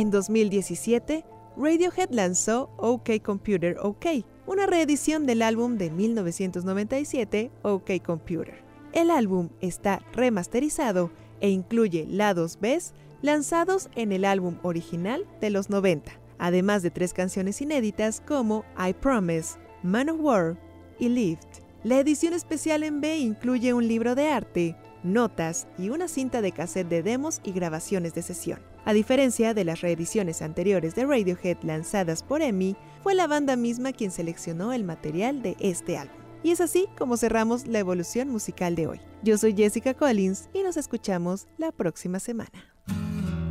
En 2017, Radiohead lanzó OK Computer OK, una reedición del álbum de 1997, OK Computer. El álbum está remasterizado e incluye lados B lanzados en el álbum original de los 90, además de 3 canciones inéditas como I Promise, Man of War y Lift. La edición especial en B incluye un libro de arte, notas y una cinta de cassette de demos y grabaciones de sesión. A diferencia de las reediciones anteriores de Radiohead lanzadas por EMI, fue la banda misma quien seleccionó el material de este álbum. Y es así como cerramos la evolución musical de hoy. Yo soy Jessica Collins y nos escuchamos la próxima semana.